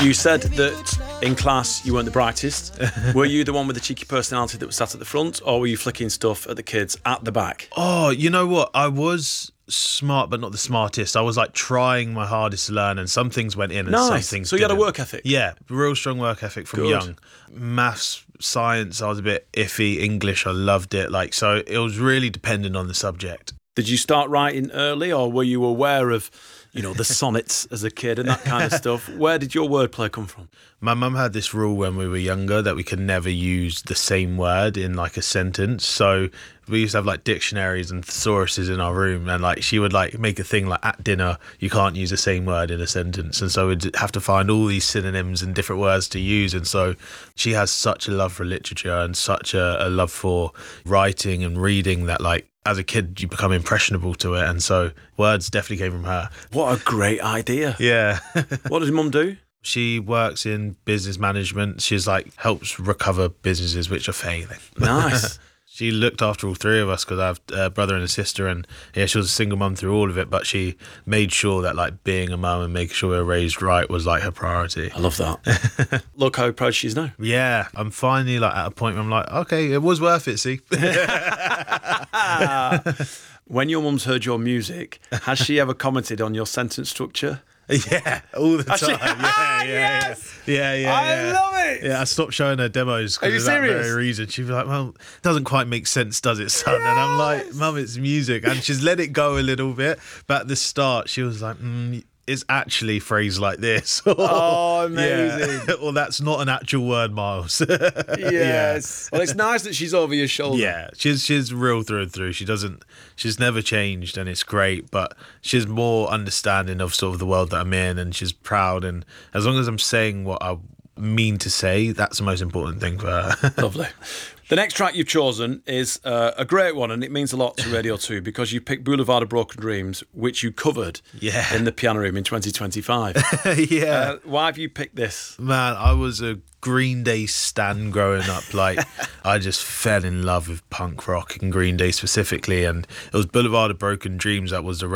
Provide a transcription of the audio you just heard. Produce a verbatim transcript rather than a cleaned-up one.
You said that in class you weren't the brightest. Were you the one with the cheeky personality that was sat at the front, or were you flicking stuff at the kids at the back? Oh, you know what? I was smart, but not the smartest. I was like trying my hardest to learn, and some things went in and Nice. some things So you had a didn't. work ethic? Yeah, real strong work ethic from Good. young. Maths, science, I was a bit iffy. English, I loved it. Like, so it was really dependent on the subject. Did you start writing early, or were you aware of, you know, the sonnets as a kid and that kind of stuff? Where did your wordplay come from? My mum had this rule when we were younger that we could never use the same word in like a sentence. So we used to have like dictionaries and thesauruses in our room, and like she would like make a thing like at dinner you can't use the same word in a sentence, and so we'd have to find all these synonyms and different words to use. And so she has such a love for literature and such a, a love for writing and reading that like as a kid you become impressionable to it, and so words definitely came from her. What a great idea. Yeah. What does mum do? She works in business management. She's like helps recover businesses which are failing. Nice. She looked after all three of us because I have a brother and a sister, and yeah, she was a single mum through all of it, but she made sure that like being a mum and making sure we were raised right was like her priority. I love that. Look how proud she is now. Yeah, I'm finally like at a point where I'm like, okay, it was worth it, see? When your mum's heard your music, has she ever commented on your sentence structure? Yeah, all the Actually, time. ah, Yeah, yeah, yes! yeah, yeah, yeah. I yeah. love it. Yeah, I stopped showing her demos Are you because of that serious? very reason. She'd be like, "Well, it doesn't quite make sense, does it, son?" And I'm like, "Mum, it's music." And she's let it go a little bit, but at the start, she was like, mm, "It's actually phrased like this." Oh, amazing. Yeah. Well, that's not an actual word, Miles. Yes. Well, it's nice that she's over your shoulder. Yeah, she's she's real through and through. She doesn't, she's never changed, and it's great. But she's more understanding of sort of the world that I'm in, and she's proud. And as long as I'm saying what I mean to say, that's the most important thing for her. Lovely. The next track you've chosen is uh, a great one, and it means a lot to Radio two because you picked Boulevard of Broken Dreams, which you covered Yeah. in the Piano Room in twenty twenty-five. Yeah. Uh, why have you picked this? Man, I was a Green Day stan growing up. Like, I just fell in love with punk rock and Green Day specifically, and it was Boulevard of Broken Dreams that was the